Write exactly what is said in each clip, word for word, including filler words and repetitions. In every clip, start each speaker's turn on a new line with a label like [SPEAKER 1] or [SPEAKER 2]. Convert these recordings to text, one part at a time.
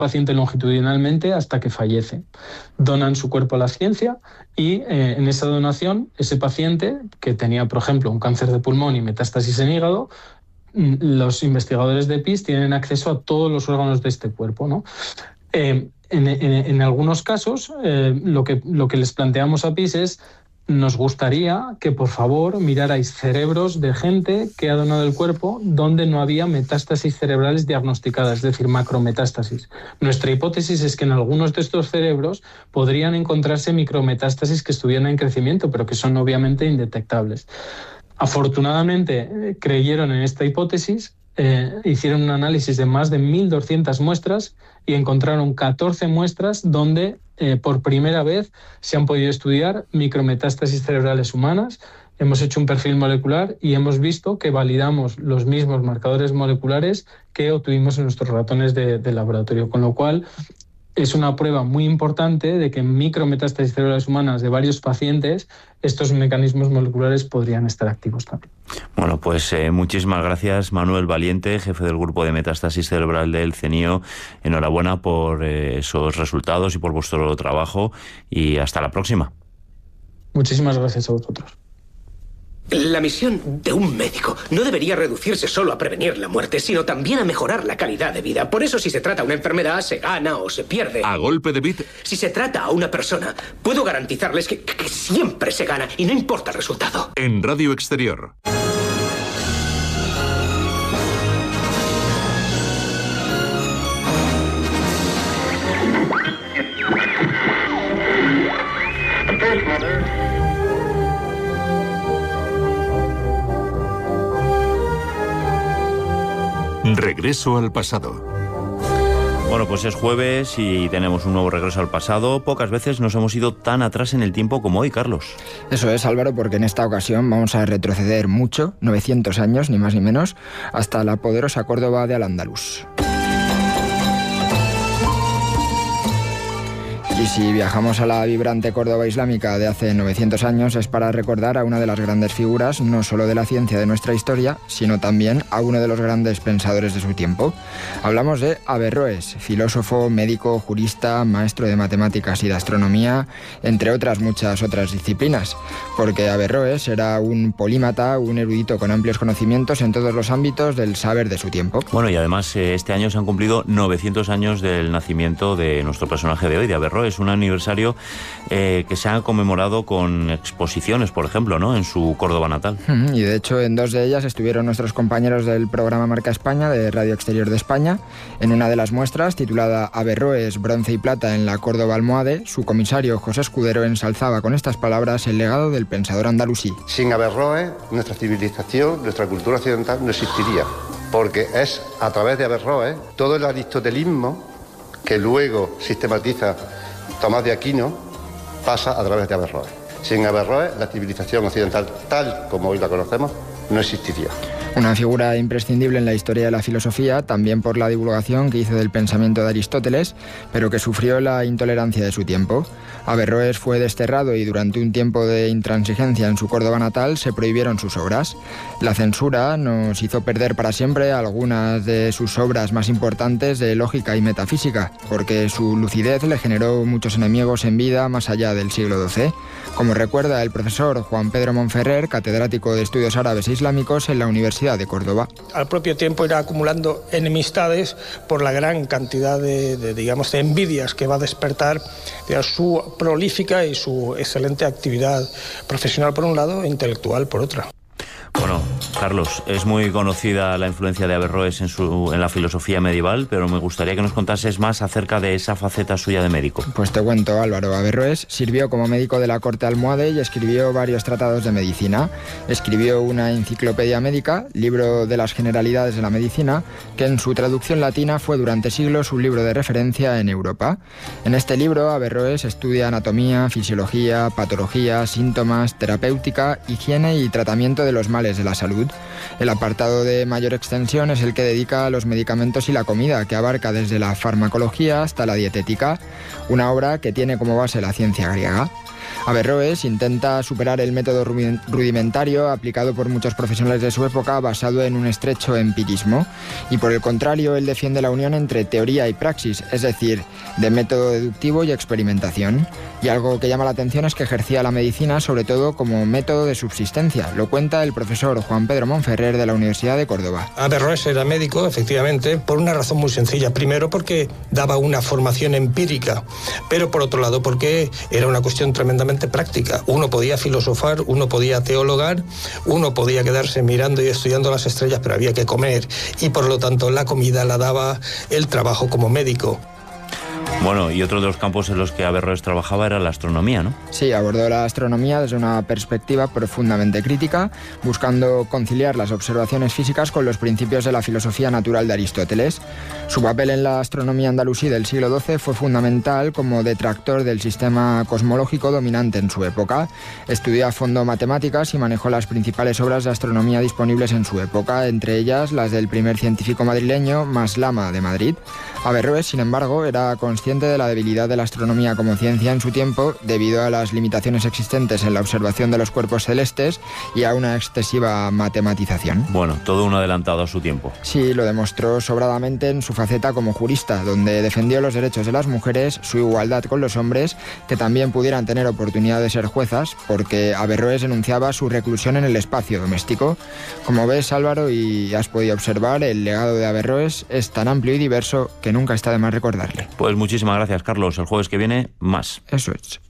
[SPEAKER 1] paciente longitudinalmente hasta que fallece. Donan su cuerpo a la ciencia y eh, en esa donación ese paciente que tenía, por ejemplo, un cáncer de pulmón y metástasis en hígado, los investigadores de P I S tienen acceso a todos los órganos de este cuerpo, ¿no? Eh, en, en, en algunos casos, eh, lo, que, lo que les planteamos a P I S es: nos gustaría que, por favor, mirarais cerebros de gente que ha donado el cuerpo donde no había metástasis cerebrales diagnosticadas, es decir, macrometástasis. Nuestra hipótesis es que en algunos de estos cerebros podrían encontrarse micrometástasis que estuvieran en crecimiento, pero que son obviamente indetectables. Afortunadamente, creyeron en esta hipótesis, eh, hicieron un análisis de más de mil doscientas muestras y encontraron catorce muestras donde eh, por primera vez se han podido estudiar micrometástasis cerebrales humanas. Hemos hecho un perfil molecular y hemos visto que validamos los mismos marcadores moleculares que obtuvimos en nuestros ratones de, de laboratorio, con lo cual es una prueba muy importante de que en micrometástasis cerebrales humanas de varios pacientes estos mecanismos moleculares podrían estar activos también.
[SPEAKER 2] Bueno, pues eh, muchísimas gracias, Manuel Valiente, jefe del grupo de metástasis cerebral del CENIO. Enhorabuena por eh, esos resultados y por vuestro trabajo, y hasta la próxima.
[SPEAKER 1] Muchísimas gracias a vosotros.
[SPEAKER 3] La misión de un médico no debería reducirse solo a prevenir la muerte, sino también a mejorar la calidad de vida. Por eso, si se trata a una enfermedad, se gana o se pierde.
[SPEAKER 4] A golpe de bit.
[SPEAKER 3] Si se trata a una persona, puedo garantizarles que, que siempre se gana y no importa el resultado.
[SPEAKER 4] En Radio Exterior. Regreso al pasado.
[SPEAKER 2] Bueno, pues es jueves y tenemos un nuevo regreso al pasado. Pocas veces nos hemos ido tan atrás en el tiempo como hoy, Carlos.
[SPEAKER 5] Eso es, Álvaro, porque en esta ocasión vamos a retroceder mucho, novecientos años, ni más ni menos, hasta la poderosa Córdoba de Al-Ándalus. Y si viajamos a la vibrante Córdoba islámica de hace novecientos años es para recordar a una de las grandes figuras, no solo de la ciencia de nuestra historia, sino también a uno de los grandes pensadores de su tiempo. Hablamos de Averroes, filósofo, médico, jurista, maestro de matemáticas y de astronomía, entre otras muchas otras disciplinas, porque Averroes era un polímata, un erudito con amplios conocimientos en todos los ámbitos del saber de su tiempo.
[SPEAKER 2] Bueno, y además este año se han cumplido novecientos años del nacimiento de nuestro personaje de hoy, de Averroes. Es un aniversario eh, que se ha conmemorado con exposiciones, por ejemplo, ¿no?, en su Córdoba natal.
[SPEAKER 5] Y de hecho en dos de ellas estuvieron nuestros compañeros del programa Marca España de Radio Exterior de España. En una de las muestras, titulada Averroes, bronce y plata en la Córdoba almohade, su comisario José Escudero ensalzaba con estas palabras el legado del pensador andalusí.
[SPEAKER 6] Sin Averroes, nuestra civilización, nuestra cultura occidental no existiría, porque es a través de Averroes todo el aristotelismo que luego sistematiza Tomás de Aquino pasa a través de Averroes. Sin Averroes, la civilización occidental, tal como hoy la conocemos, no existiría.
[SPEAKER 5] Una figura imprescindible en la historia de la filosofía, también por la divulgación que hizo del pensamiento de Aristóteles, pero que sufrió la intolerancia de su tiempo. Averroes fue desterrado y durante un tiempo de intransigencia en su Córdoba natal se prohibieron sus obras. La censura nos hizo perder para siempre algunas de sus obras más importantes de lógica y metafísica, porque su lucidez le generó muchos enemigos en vida más allá del siglo doce, como recuerda el profesor Juan Pedro Monferrer, catedrático de Estudios Árabes e Islámicos en la Universidad de Córdoba.
[SPEAKER 7] Al propio tiempo irá acumulando enemistades por la gran cantidad de, de, digamos, de envidias que va a despertar de su prolífica y su excelente actividad profesional por un lado e intelectual por otra.
[SPEAKER 2] Bueno, Carlos, es muy conocida la influencia de Averroes en, su, en la filosofía medieval, pero me gustaría que nos contases más acerca de esa faceta suya de médico.
[SPEAKER 5] Pues te cuento, Álvaro. Averroes sirvió como médico de la corte almohade y escribió varios tratados de medicina. Escribió una enciclopedia médica, libro de las generalidades de la medicina, que en su traducción latina fue durante siglos un libro de referencia en Europa. En este libro, Averroes estudia anatomía, fisiología, patología, síntomas, terapéutica, higiene y tratamiento de los males de la salud. El apartado de mayor extensión es el que dedica a los medicamentos y la comida, que abarca desde la farmacología hasta la dietética, una obra que tiene como base la ciencia griega. Averroes intenta superar el método rudimentario aplicado por muchos profesionales de su época basado en un estrecho empirismo, y por el contrario él defiende la unión entre teoría y praxis, es decir, de método deductivo y experimentación. Y algo que llama la atención es que ejercía la medicina sobre todo como método de subsistencia. Lo cuenta el profesor Juan Pedro Monferrer de la Universidad de Córdoba.
[SPEAKER 7] Averroes era médico, efectivamente, por una razón muy sencilla. Primero, porque daba una formación empírica, pero por otro lado, porque era una cuestión tremendamente práctica. Uno podía filosofar, uno podía teologar, uno podía quedarse mirando y estudiando las estrellas, pero había que comer, y por lo tanto la comida la daba el trabajo como médico.
[SPEAKER 2] Bueno, y otro de los campos en los que Averroes trabajaba era la astronomía, ¿no?
[SPEAKER 5] Sí, abordó la astronomía desde una perspectiva profundamente crítica, buscando conciliar las observaciones físicas con los principios de la filosofía natural de Aristóteles. Su papel en la astronomía andalusí del siglo doce fue fundamental como detractor del sistema cosmológico dominante en su época. Estudió a fondo matemáticas y manejó las principales obras de astronomía disponibles en su época, entre ellas las del primer científico madrileño, Maslama de Madrid. Averroes, sin embargo, era consciente de la debilidad de la astronomía como ciencia en su tiempo debido a las limitaciones existentes en la observación de los cuerpos celestes y a una excesiva matematización.
[SPEAKER 2] Bueno, todo un adelantado a su tiempo.
[SPEAKER 5] Sí, lo demostró sobradamente en su faceta como jurista, donde defendió los derechos de las mujeres, su igualdad con los hombres, que también pudieran tener oportunidad de ser juezas, porque Averroes denunciaba su reclusión en el espacio doméstico. Como ves, Álvaro, y has podido observar, el legado de Averroes es tan amplio y diverso que nunca está de más recordarle.
[SPEAKER 2] Pues muchísimas gracias, Carlos. El jueves que viene, más.
[SPEAKER 5] Eso es.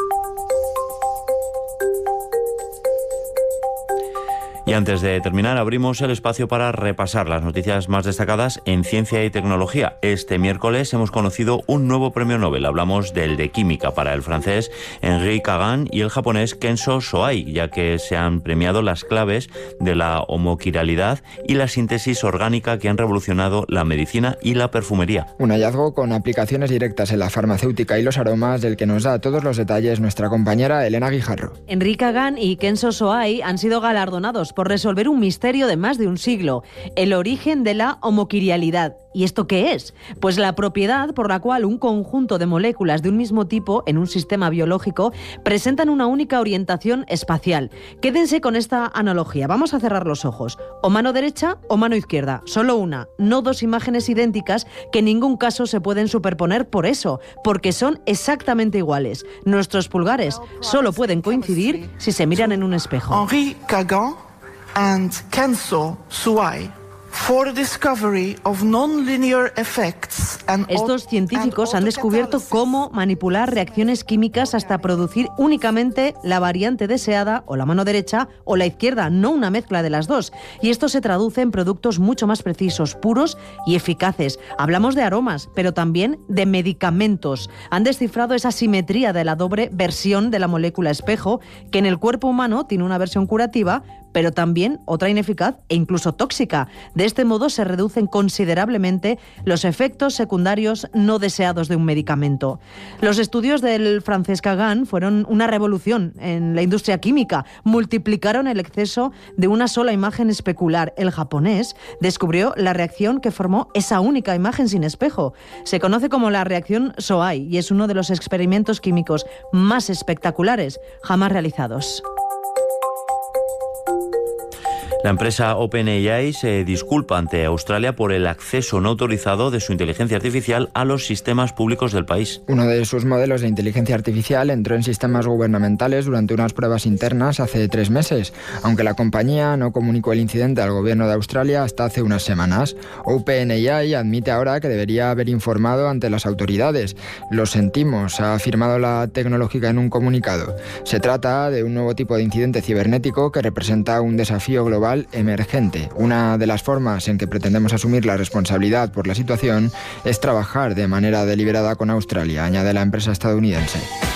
[SPEAKER 2] Y antes de terminar, abrimos el espacio para repasar las noticias más destacadas en ciencia y tecnología. Este miércoles hemos conocido un nuevo premio Nobel. Hablamos del de química para el francés Henri Kagan y el japonés Kenzo Soai, ya que se han premiado las claves de la homoquiralidad y la síntesis orgánica que han revolucionado la medicina y la perfumería.
[SPEAKER 5] Un hallazgo con aplicaciones directas en la farmacéutica y los aromas, del que nos da todos los detalles nuestra compañera Elena Guijarro.
[SPEAKER 8] Henri Kagan y Kenzo Soai han sido galardonados por resolver un misterio de más de un siglo, el origen de la homoquirialidad. ¿Y esto qué es? Pues la propiedad por la cual un conjunto de moléculas de un mismo tipo en un sistema biológico presentan una única orientación espacial. Quédense con esta analogía. Vamos a cerrar los ojos. O mano derecha o mano izquierda. Solo una, no dos imágenes idénticas que en ningún caso se pueden superponer por eso, porque son exactamente iguales. Nuestros pulgares solo pueden coincidir si se miran en un espejo.
[SPEAKER 9] Henri Kagan and Kenzo Soai for the discovery of non-linear effects and
[SPEAKER 8] Estos científicos han descubierto cómo manipular reacciones químicas hasta producir únicamente la variante deseada, o la mano derecha o la izquierda, no una mezcla de las dos. Y esto se traduce en productos mucho más precisos, puros y eficaces. Hablamos de aromas, pero también de medicamentos. Han descifrado esa simetría de la doble versión de la molécula espejo, que en el cuerpo humano tiene una versión curativa, pero también otra ineficaz e incluso tóxica. De este modo se reducen considerablemente los efectos secundarios no deseados de un medicamento. Los estudios del francés Kagan fueron una revolución en la industria química. Multiplicaron el exceso de una sola imagen especular. El japonés descubrió la reacción que formó esa única imagen sin espejo. Se conoce como la reacción Soai y es uno de los experimentos químicos más espectaculares jamás realizados.
[SPEAKER 2] La empresa OpenAI se disculpa ante Australia por el acceso no autorizado de su inteligencia artificial a los sistemas públicos del país.
[SPEAKER 5] Uno de sus modelos de inteligencia artificial entró en sistemas gubernamentales durante unas pruebas internas hace tres meses, aunque la compañía no comunicó el incidente al gobierno de Australia hasta hace unas semanas. OpenAI admite ahora que debería haber informado ante las autoridades. Lo sentimos, ha afirmado la tecnológica en un comunicado. Se trata de un nuevo tipo de incidente cibernético que representa un desafío global emergente. Una de las formas en que pretendemos asumir la responsabilidad por la situación es trabajar de manera deliberada con Australia, añade la empresa estadounidense.